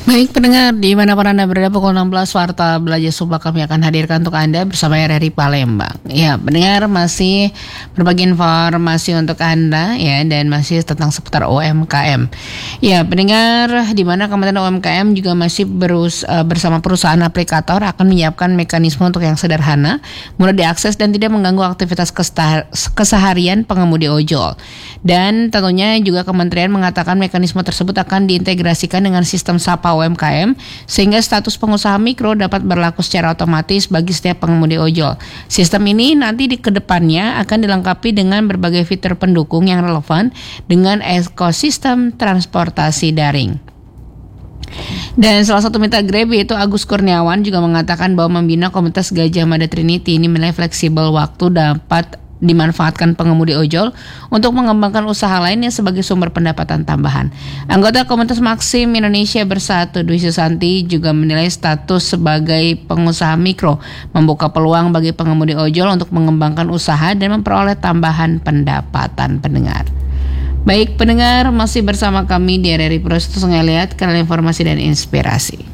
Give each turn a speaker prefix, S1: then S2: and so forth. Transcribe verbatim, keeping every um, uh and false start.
S1: Baik pendengar, di manapun Anda berada, pukul enam belas Warta Belajar Sumpah kami akan hadirkan untuk Anda bersama R R I Palembang. Ya, pendengar, masih berbagi informasi untuk Anda ya, dan masih tentang seputar U M K M. Ya, pendengar, di mana Kementerian U M K M juga masih berus, uh, bersama perusahaan aplikator akan menyiapkan mekanisme untuk yang sederhana, mudah diakses dan tidak mengganggu aktivitas kesta- keseharian pengemudi ojol. Dan tentunya juga Kementerian mengatakan mekanisme tersebut akan diintegrasikan dengan sistem Sapa U M K M sehingga status pengusaha mikro dapat berlaku secara otomatis bagi setiap pengemudi ojol. Sistem ini nanti di kedepannya akan dilengkapi dengan berbagai fitur pendukung yang relevan dengan ekosistem transportasi daring. Dan salah satu mitra Grab yaitu Agus Kurniawan juga mengatakan bahwa membina komunitas Gajah Mada Trinity ini menilai fleksibel waktu dapat dimanfaatkan pengemudi ojol untuk mengembangkan usaha lainnya sebagai sumber pendapatan tambahan. Anggota Komunitas Maxim Indonesia Bersatu Dwi Susanti juga menilai status sebagai pengusaha mikro membuka peluang bagi pengemudi ojol untuk mengembangkan usaha dan memperoleh tambahan pendapatan. Pendengar. Baik pendengar, masih bersama kami di R R I Pro Sungai Liat, kanal informasi dan inspirasi.